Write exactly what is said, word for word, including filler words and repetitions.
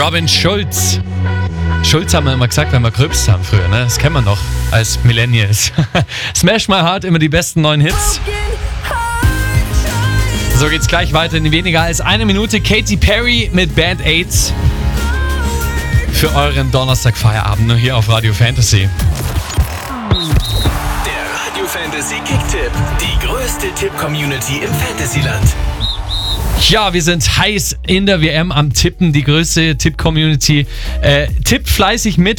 Robin Schulz. Schulz haben wir immer gesagt, wenn wir gröbst haben früher, ne? Das kennen wir noch als Millennials. Smash My Heart, immer die besten neuen Hits. So geht's gleich weiter in weniger als eine Minute. Katy Perry mit Band Aids für euren Donnerstag-Feierabend, nur hier auf Radio Fantasy. Der Radio Fantasy Kick-Tipp. Die größte Tipp-Community im Fantasyland. Ja, wir sind heiß in der W M am Tippen, die größte Tipp-Community. Äh, tippt fleißig mit.